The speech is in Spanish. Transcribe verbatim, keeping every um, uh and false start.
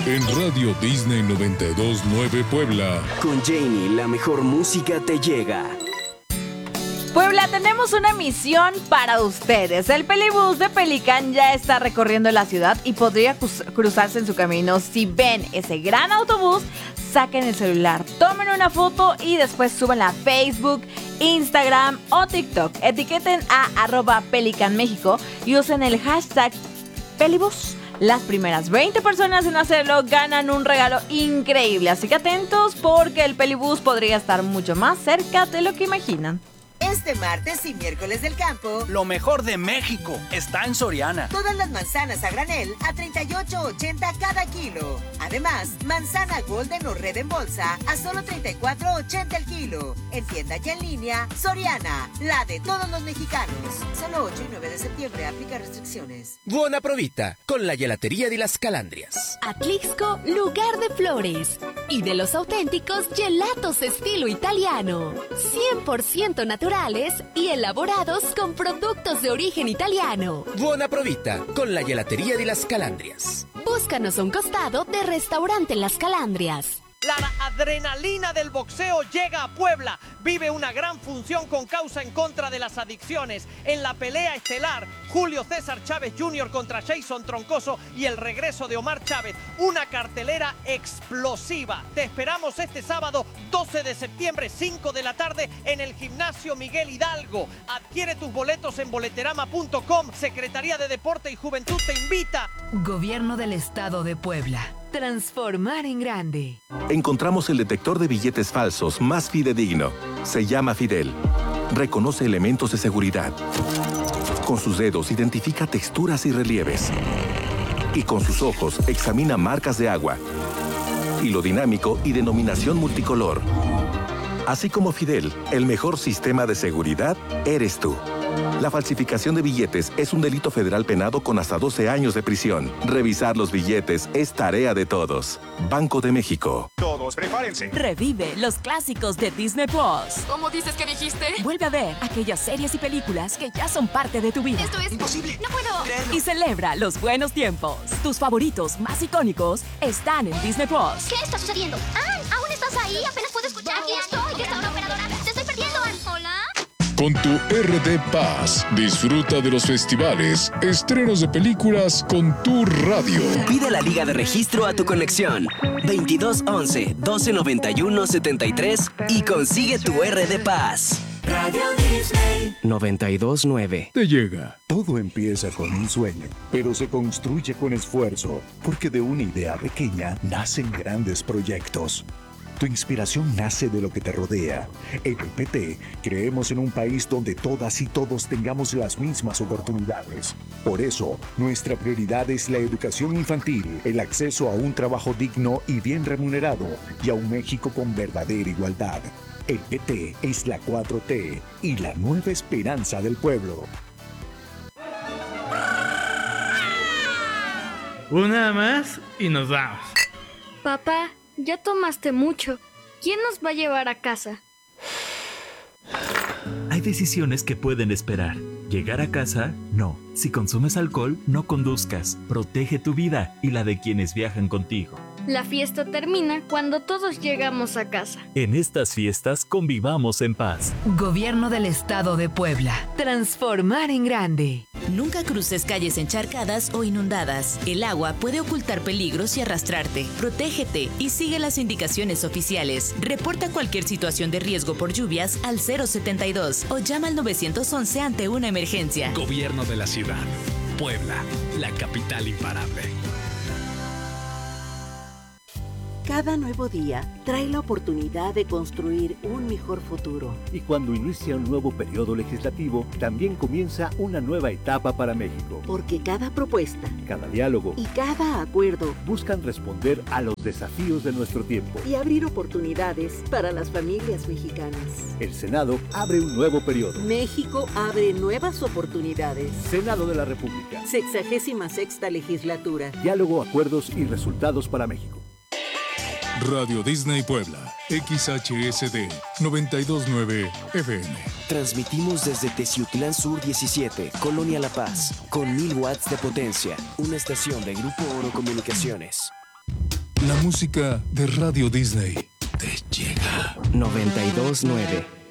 En Radio Disney noventa y dos punto nueve Puebla. Con Janie, la mejor música te llega. Puebla, tenemos una misión para ustedes. El Pelibús de Pelican ya está recorriendo la ciudad y podría cruzarse en su camino. Si ven ese gran autobús, saquen el celular, tomen una foto y después súbanla a Facebook, Instagram o TikTok. Etiqueten a arroba Pelican México y usen el hashtag Pelibús. Las primeras veinte personas en hacerlo ganan un regalo increíble. Así que atentos porque el Pelibús podría estar mucho más cerca de lo que imaginan. Este martes y miércoles del campo, lo mejor de México está en Soriana. Todas las manzanas a granel a treinta y ocho ochenta cada kilo. Además, manzana Golden o Red en bolsa a solo treinta y cuatro ochenta el kilo. En tienda y en línea, Soriana, la de todos los mexicanos. Solo ocho y nueve de septiembre, aplica restricciones. Buona provita, con la gelatería de las Calandrias. Atlixco, lugar de flores. Y de los auténticos gelatos estilo italiano. cien por ciento naturales y elaborados con productos de origen italiano. Buona provita, con la gelatería de las Calandrias. Búscanos a un costado de Restaurante Las Calandrias. La adrenalina del boxeo llega a Puebla. Vive una gran función con causa en contra de las adicciones. En la pelea estelar, Julio César Chávez junior contra Jason Troncoso y el regreso de Omar Chávez. Una cartelera explosiva. Te esperamos este sábado doce de septiembre, cinco de la tarde, en el Gimnasio Miguel Hidalgo. Adquiere tus boletos en boleterama punto com. Secretaría de Deporte y Juventud te invita. Gobierno del Estado de Puebla. Transformar en grande. Encontramos el detector de billetes falsos más fidedigno. Se llama Fidel. Reconoce elementos de seguridad. Con sus dedos identifica texturas y relieves. Y con sus ojos examina marcas de agua, hilo dinámico y denominación multicolor. Así como Fidel, el mejor sistema de seguridad eres tú. La falsificación de billetes es un delito federal penado con hasta doce años de prisión. Revisar los billetes es tarea de todos. Banco de México. Todos prepárense. Revive los clásicos de Disney Plus. ¿Cómo dices que dijiste? Vuelve a ver aquellas series y películas que ya son parte de tu vida. Esto es imposible. No puedo creerlo. Y celebra los buenos tiempos. Tus favoritos más icónicos están en Disney Plus. ¿Qué está sucediendo? ¡Ann! ¿Aún estás ahí? Apenas puedo escuchar. Aquí estoy. ¿Qué está una operadora? ¡Te estoy perdiendo, Ann! ¿Hola? Con tu R D Paz, disfruta de los festivales, estrenos de películas con tu radio. Pide la liga de registro a tu conexión. veintidós once, doce noventa y uno, setenta y tres y consigue tu R D Paz. Radio Disney noventa y dos nueve. Te llega. Todo empieza con un sueño, pero se construye con esfuerzo, porque de una idea pequeña nacen grandes proyectos. Tu inspiración nace de lo que te rodea. En el P T creemos en un país donde todas y todos tengamos las mismas oportunidades. Por eso, nuestra prioridad es la educación infantil, el acceso a un trabajo digno y bien remunerado, y a un México con verdadera igualdad. El P T es la cuatro T y la nueva esperanza del pueblo. Una más y nos vamos. Papá, ya tomaste mucho. ¿Quién nos va a llevar a casa? Hay decisiones que pueden esperar. Llegar a casa, no. Si consumes alcohol, no conduzcas. Protege tu vida y la de quienes viajan contigo. La fiesta termina cuando todos llegamos a casa. En estas fiestas convivamos en paz. Gobierno del Estado de Puebla. Transformar en grande. Nunca cruces calles encharcadas o inundadas. El agua puede ocultar peligros y arrastrarte. Protégete y sigue las indicaciones oficiales. Reporta cualquier situación de riesgo por lluvias al cero setenta y dos o llama al nueve once ante una emergencia. Gobierno de la ciudad. Puebla, la capital imparable. Cada nuevo día trae la oportunidad de construir un mejor futuro. Y cuando inicia un nuevo periodo legislativo, también comienza una nueva etapa para México. Porque cada propuesta, cada diálogo y cada acuerdo buscan responder a los desafíos de nuestro tiempo y abrir oportunidades para las familias mexicanas. El Senado abre un nuevo periodo. México abre nuevas oportunidades. Senado de la República. Sexagésima sexta legislatura. Diálogo, acuerdos y resultados para México. Radio Disney Puebla, X H S D noventa y dos punto nueve F M. Transmitimos desde Teciutlán Sur diecisiete, Colonia La Paz, con mil watts de potencia. Una estación de Grupo Oro Comunicaciones. La música de Radio Disney te llega. noventa y dos nueve